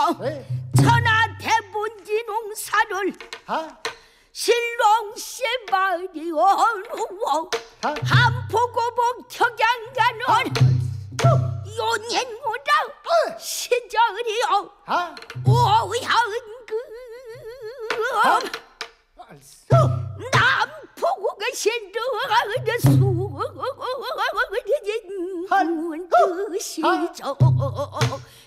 천하 대본지 농사를 신롱씨 말이오 한포고복 격양가는 연행무라 시절이오 오현금 남포고가 신령하는 수원 그 시절